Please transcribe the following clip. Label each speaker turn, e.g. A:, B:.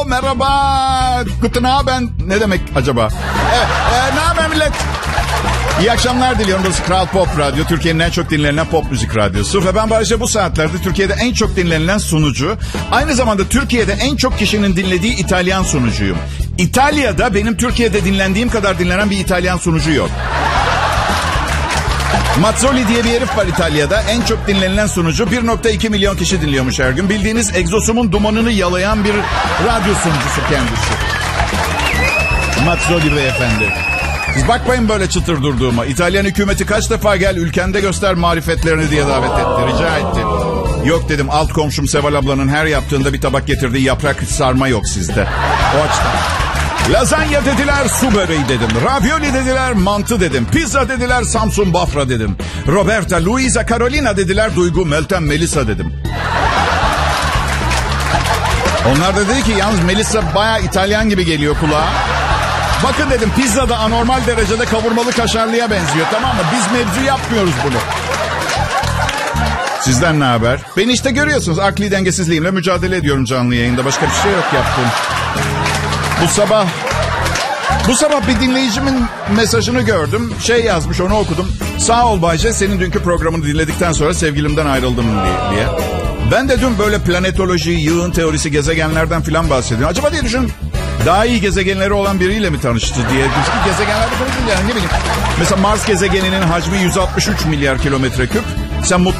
A: Merhaba. Guten Abend. Ne demek acaba? Evet. Ne haber millet? İyi akşamlar diliyorum. Burası Kral Pop Radyo. Türkiye'nin en çok dinlenen pop müzik radyosu. Ve ben Barış'a bu saatlerde Türkiye'de en çok dinlenilen sunucu. Aynı zamanda Türkiye'de en çok kişinin dinlediği İtalyan sunucuyum. İtalya'da benim Türkiye'de dinlendiğim kadar dinlenen bir İtalyan sunucu yok. Mazzoli diye bir herif var İtalya'da. En çok dinlenilen sunucu. 1.2 milyon kişi dinliyormuş her gün. Bildiğiniz egzosumun dumanını yalayan bir radyo sunucusu kendisi. Mazzoli beyefendi. Siz bakmayın böyle çıtır durduğuma. İtalyan hükümeti kaç defa gel ülkende göster marifetlerini diye davet etti. Rica etti. Yok dedim, alt komşum Seval ablanın her yaptığında bir tabak getirdiği yaprak sarma yok sizde. O açıdan. Lazanya dediler, su böreği dedim. Ravioli dediler, mantı dedim. Pizza dediler, Samsun Bafra dedim. Roberta, Luisa, Carolina dediler, Duygu, Meltem, Melisa dedim. Onlar da dedi ki yalnız Melisa bayağı İtalyan gibi geliyor kulağa. Bakın dedim, pizza da anormal derecede kavurmalı kaşarlıya benziyor, tamam mı? Biz mevzu yapmıyoruz bunu. Sizden ne haber? Beni işte görüyorsunuz, akli dengesizliğimle mücadele ediyorum canlı yayında. Başka bir şey yok yaptığım. Bu sabah bir dinleyicimin mesajını gördüm. Şey yazmış, onu okudum. Sağ ol Bayce, senin dünkü programını dinledikten sonra sevgilimden ayrıldım diye. Ben de dün böyle planetoloji, yığın teorisi, gezegenlerden filan bahsediyorum. Acaba diye düşün, daha iyi gezegenleri olan biriyle mi tanıştı diye. Gezegenlerde konuşunca yani ne bileyim. Mesela Mars gezegeninin hacmi 163 milyar kilometre küp. Sen